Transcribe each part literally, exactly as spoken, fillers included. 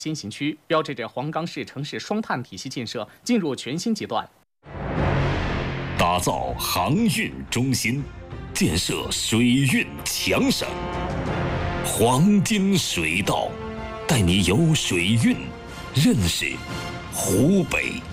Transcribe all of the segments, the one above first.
新型区，标志着黄冈市城市双碳体系建设进入全新阶段。 打造航运中心，建设水运强省。黄金水道，带你游水运，认识湖北。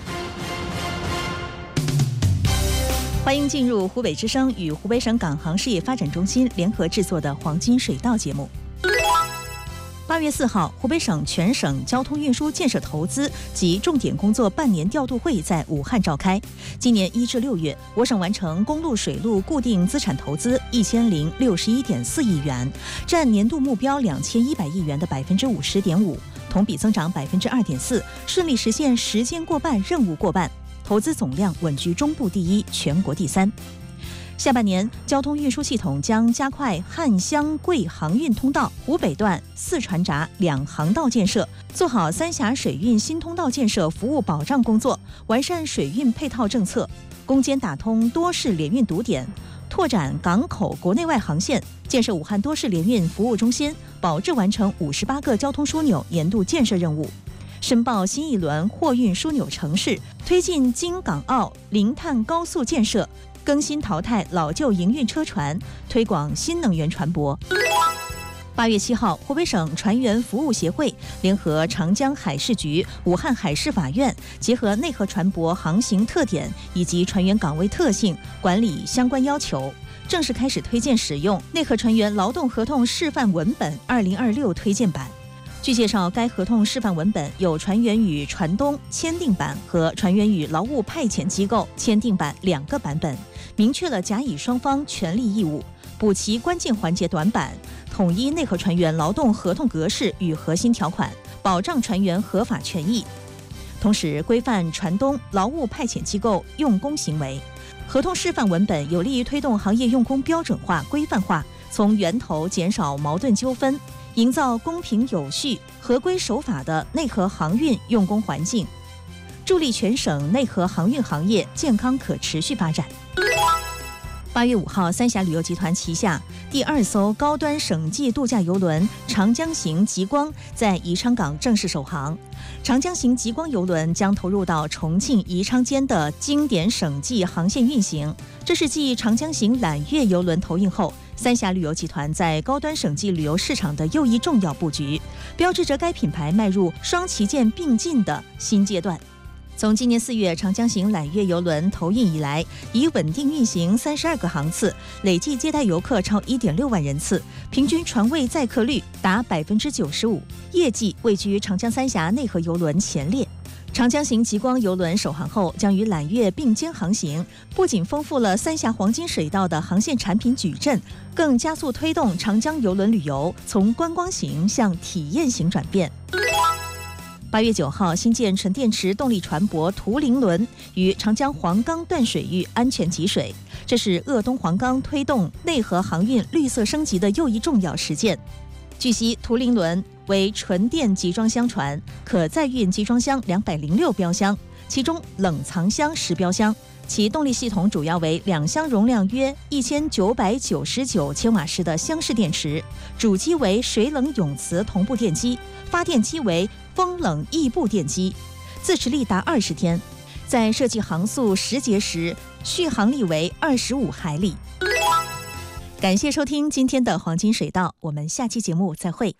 欢迎进入湖北之声与湖北省港航事业发展中心联合制作的《黄金水道》节目。八月四号，湖北省全省交通运输建设投资及重点工作半年调度会在武汉召开。今年一至六月，我省完成公路、水路固定资产投资一千零六十一点四亿元，占年度目标两千一百亿元的百分之五十点五，同比增长百分之二点四，顺利实现时间过半、任务过半，投资总量稳居中部第一、全国第三。下半年，交通运输系统将加快汉湘桂航运通道、湖北段四船闸两航道建设，做好三峡水运新通道建设服务保障工作，完善水运配套政策，攻坚打通多市联运堵点，拓展港口国内外航线，建设武汉多市联运服务中心，保质完成五十八个交通枢纽年度建设任务。申报新一轮货运枢纽城市，推进京港澳零碳高速建设，更新淘汰老旧营运车船，推广新能源船舶。八月七号，湖北省船员服务协会联合长江海事局、武汉海事法院，结合内河船舶航行特点以及船员岗位特性，管理相关要求，正式开始推荐使用内河船员劳动合同示范文本二零二六推荐版。据介绍，该合同示范文本有船员与船东签订版和船员与劳务派遣机构签订版两个版本，明确了甲乙双方权利义务，补齐关键环节短板，统一内河船员劳动合同格式与核心条款，保障船员合法权益，同时规范船东、劳务派遣机构用工行为。合同示范文本有利于推动行业用工标准化、规范化，从源头减少矛盾纠纷，营造公平有序、合规守法的内河航运用工环境，助力全省内河航运行业健康可持续发展。八月五号，三峡旅游集团旗下第二艘高端省际度假游轮长江行极光在宜昌港正式首航。长江行极光游轮将投入到重庆、宜昌间的经典省际航线运行，这是继长江行揽月游轮投运后，三峡旅游集团在高端省际旅游市场的又一重要布局，标志着该品牌迈入双旗舰并进的新阶段。从今年四月长江行揽月游轮投运以来，已稳定运行三十二个航次，累计接待游客超一点六万人次，平均船位载客率达百分之九十五，业绩位居长江三峡内河游轮前列。长江行极光游轮首航后将与揽月并肩航行，不仅丰富了三峡黄金水道的航线产品矩阵，更加速推动长江游轮旅游从观光型向体验型转变。八月九号，新建纯电池动力船舶图灵轮于长江黄冈段水域安全集水，这是鄂东黄冈推动内河航运绿色升级的又一重要实践。据悉，图灵轮为纯电集装箱船，可载运集装箱两百零六标箱，其中冷藏箱十标箱。其动力系统主要为两箱容量约一千九百九十九千瓦时的箱式电池，主机为水冷永磁同步电机，发电机为风冷异步电机，自持力达二十天，在设计航速十节时，续航力为二十五海里。感谢收听今天的黄金水道，我们下期节目再会。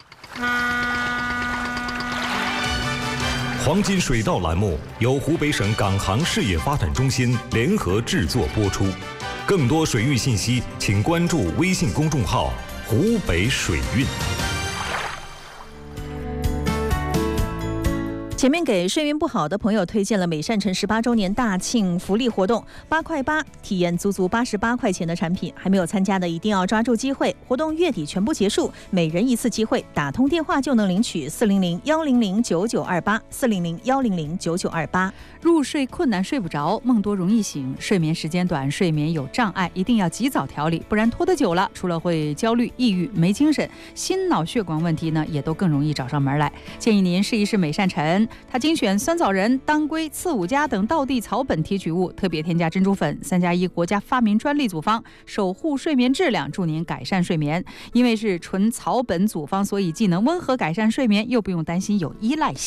黄金水道栏目由湖北省港航事业发展中心联合制作播出。更多水域信息，请关注微信公众号“湖北水运”。 前面给睡眠不好的朋友推荐了美善城十八周年大庆福利活动，八块八体验足足八十八块钱的产品，还没有参加的一定要抓住机会，活动月底全部结束，每人一次机会，打通电话就能领取四零零幺零零九九二八四零零幺零零九九二八。 入睡困难睡不着，梦多容易醒，睡眠时间短，睡眠有障碍，一定要及早调理，不然拖得久了，除了会焦虑、抑郁、没精神，心脑血管问题呢也都更容易找上门来。建议您试一试美善晨。它精选酸枣仁、当归、刺五加等道地草本提取物，特别添加珍珠粉，三加一国家发明专利组方，守护睡眠质量，助您改善睡眠。因为是纯草本组方，所以既能温和改善睡眠，又不用担心有依赖性。